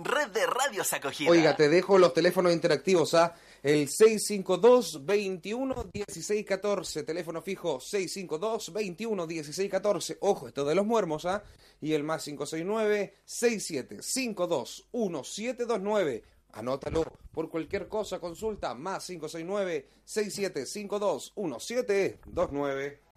red de radios acogida. Oiga, te dejo los teléfonos interactivos, el 652-21-1614, teléfono fijo 652-21-1614, ojo, esto de los muermos, y el más 569-6752-1729. Anótalo por cualquier cosa, consulta, más 569-6752-1729.